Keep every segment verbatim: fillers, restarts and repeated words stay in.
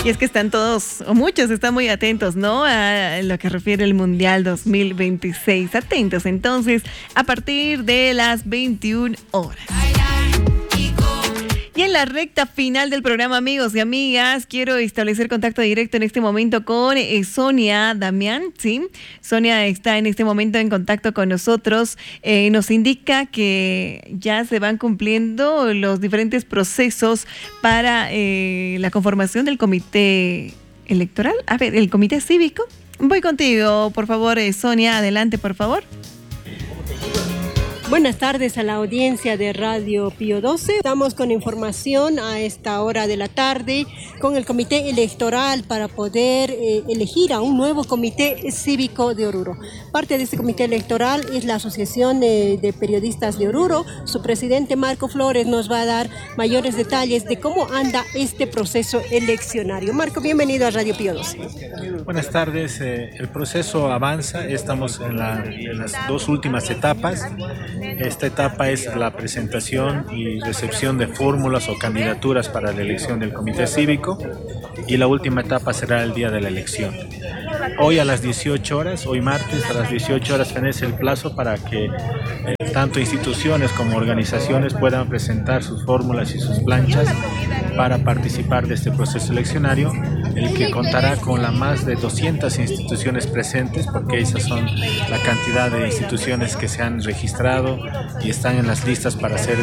Y es que están todos, o muchos, están muy atentos, ¿no? A lo que refiere el Mundial dos mil veintiséis. Atentos, entonces, a partir de las veintiuna horas. Y en la recta final del programa, amigos y amigas, quiero establecer contacto directo en este momento con eh, Sonia Damián, ¿sí? Sonia está en este momento en contacto con nosotros. Eh, nos indica que ya se van cumpliendo los diferentes procesos para eh, la conformación del comité electoral. A ver, el comité cívico. Voy contigo, por favor, eh, Sonia, adelante, por favor. Buenas tardes a la audiencia de Radio Pío doce. Estamos con información a esta hora de la tarde con el comité electoral para poder eh, elegir a un nuevo comité cívico de Oruro. Parte de este comité electoral es la Asociación eh, de Periodistas de Oruro. Su presidente Marco Flores nos va a dar mayores detalles de cómo anda este proceso eleccionario. Marco, bienvenido a Radio Pío doce. Buenas tardes. Eh, el proceso avanza. Estamos en, la, en las dos últimas etapas. Esta etapa es la presentación y recepción de fórmulas o candidaturas para la elección del comité cívico, y la última etapa será el día de la elección. Hoy a las dieciocho horas, hoy martes a las dieciocho horas, fenece el plazo para que eh, tanto instituciones como organizaciones puedan presentar sus fórmulas y sus planchas para participar de este proceso eleccionario, el que contará con la más de doscientas instituciones presentes, porque esas son la cantidad de instituciones que se han registrado y están en las listas para ser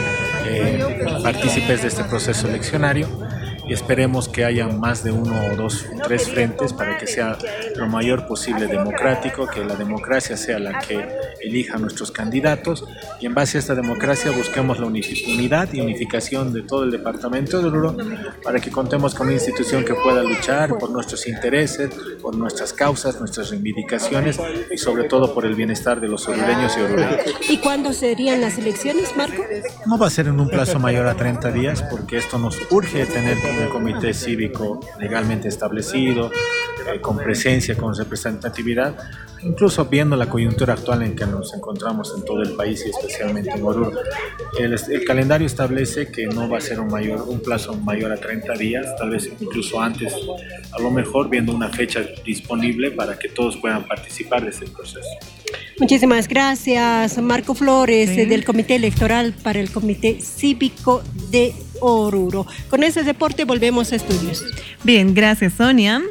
eh, partícipes de este proceso eleccionario. Y esperemos que haya más de uno o dos o tres frentes para que sea lo mayor posible democrático, que la democracia sea la que elija a nuestros candidatos, y en base a esta democracia busquemos la unidad y unificación de todo el departamento de Oruro para que contemos con una institución que pueda luchar por nuestros intereses, por nuestras causas, nuestras reivindicaciones y sobre todo por el bienestar de los orureños y orureños. ¿Y cuándo serían las elecciones, Marco? No va a ser en un plazo mayor a treinta días, porque esto nos urge tener un comité cívico legalmente establecido, eh, con presencia, con representatividad, incluso viendo la coyuntura actual en que nos encontramos en todo el país y especialmente en Oruro. El, el calendario establece que no va a ser un, mayor, un plazo mayor a treinta días, tal vez incluso antes, a lo mejor viendo una fecha disponible para que todos puedan participar de este proceso. Muchísimas gracias, Marco Flores, sí. del Comité Electoral para el Comité Cívico de Oruro. Con ese deporte volvemos a estudios. Bien, gracias, Sonia.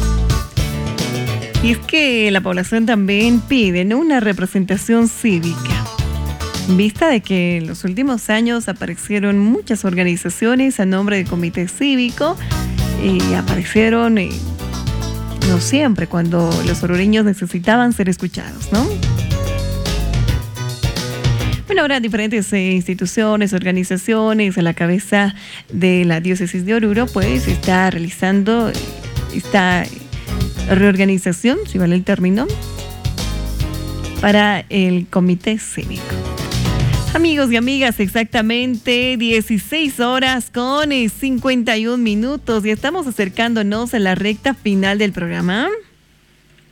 Y es que la población también pide, ¿no?, una representación cívica. En vista de que en los últimos años aparecieron muchas organizaciones a nombre de comité cívico y aparecieron, eh, no siempre, cuando los orureños necesitaban ser escuchados, ¿no? Bueno, ahora diferentes eh, instituciones, organizaciones a la cabeza de la diócesis de Oruro, pues está realizando esta reorganización, si vale el término, para el comité cívico. Amigos y amigas, exactamente dieciséis horas con cincuenta y un minutos y estamos acercándonos a la recta final del programa.